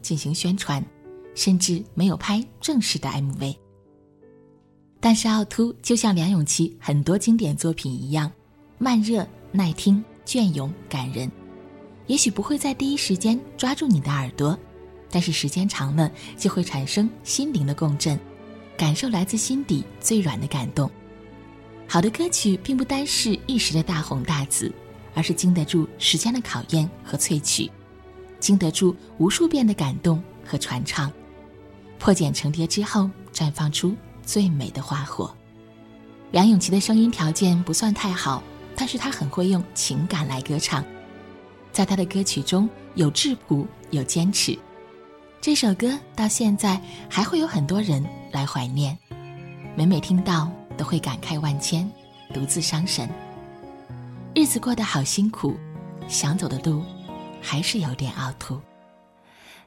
进行宣传，甚至没有拍正式的 MV。 但是凹凸就像梁咏琪很多经典作品一样，慢热、耐听、隽永、感人。也许不会在第一时间抓住你的耳朵，但是时间长了就会产生心灵的共振，感受来自心底最软的感动。好的歌曲并不单是一时的大红大紫，而是经得住时间的考验和萃取，经得住无数遍的感动和传唱，破茧成蝶之后绽放出最美的花火。梁咏琪的声音条件不算太好，但是她很会用情感来歌唱，在她的歌曲中有质朴，有坚持。这首歌到现在还会有很多人来怀念，每每听到都会感慨万千，独自伤神。日子过得好辛苦，想走的路还是有点凹凸。